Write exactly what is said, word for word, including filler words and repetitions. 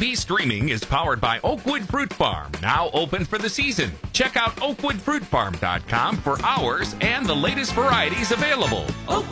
B streaming is powered by Oakwood Fruit Farm, now open for the season. Check out oakwood fruit farm dot com for hours and the latest varieties available. Oakwood